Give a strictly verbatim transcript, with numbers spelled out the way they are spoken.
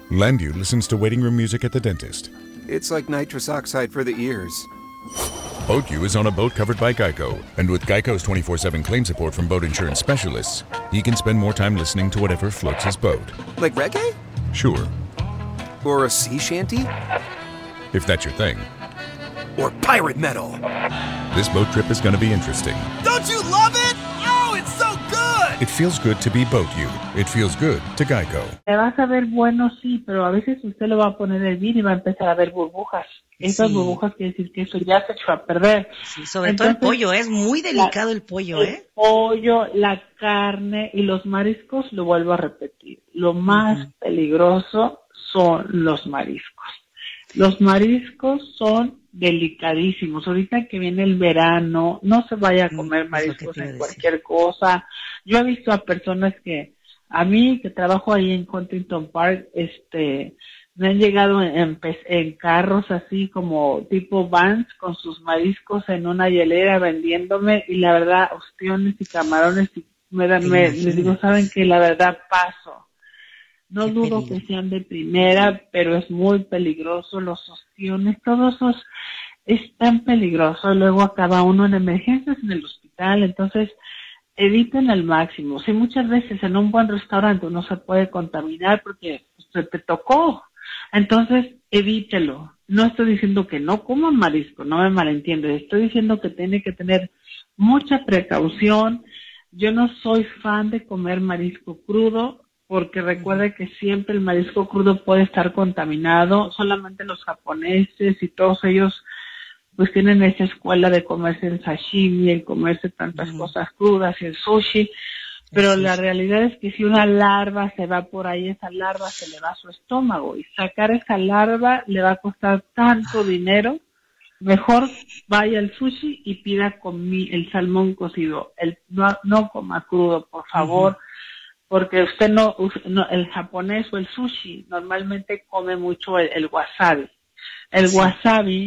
Landu listens to waiting room music at the dentist. It's like nitrous oxide for the ears. BoatU is on a boat covered by Geico, and with Geico's twenty-four seven claim support from boat insurance specialists, he can spend more time listening to whatever floats his boat. Like reggae? Sure, Or a sea shanty? if that's your thing. Or pirate metal? This boat trip is going to be interesting. Don't you love it? Oh, it's so good! It feels good to be BoatU. It feels good to Geico. Te vas a ver bueno, sí, pero a veces usted lo va a poner el vino y va a empezar a ver burbujas. Esas Sí. burbujas quiere decir que eso ya se echó a perder. Sí, sobre Entonces, todo el pollo, es muy delicado la- el pollo, El ¿eh? pollo, la carne y los mariscos, lo vuelvo a repetir. Lo más Ujú. peligroso son los mariscos. Los mariscos son delicadísimos. Ahorita que viene el verano, no se vaya a Mm, comer es lo que mariscos te iba a en decir. cualquier cosa. Yo he visto a personas que, a mí que trabajo ahí en Huntington Park, este, me han llegado en, en, pe- en carros así como tipo vans con sus mariscos en una hielera vendiéndome, y la verdad, ostiones y camarones, y me, dan- Te me imaginas. les digo, saben que la verdad paso. No Qué dudo peligro. que sean de primera, pero es muy peligroso. Los ostiones, todos esos es tan peligroso. Luego acaba uno en emergencias en el hospital. Entonces, eviten al máximo. Si muchas veces en un buen restaurante uno se puede contaminar porque se te tocó, entonces evítelo. No estoy diciendo que no coman marisco, no me malentiendes. Estoy diciendo que tiene que tener mucha precaución. Yo no soy fan de comer marisco crudo, porque recuerde que siempre el marisco crudo puede estar contaminado. Solamente los japoneses y todos ellos pues tienen esa escuela de comerse el sashimi, el comerse tantas Ujú. cosas crudas y el sushi. Pero El la sushi. realidad es que si una larva se va por ahí, esa larva se le va a su estómago, y sacar esa larva le va a costar tanto dinero. Mejor vaya al sushi y pida comi el salmón cocido. El, no, no coma crudo, por favor. Ujú. Porque usted no, us- no, el japonés o el sushi normalmente come mucho el, el wasabi. El Sí. wasabi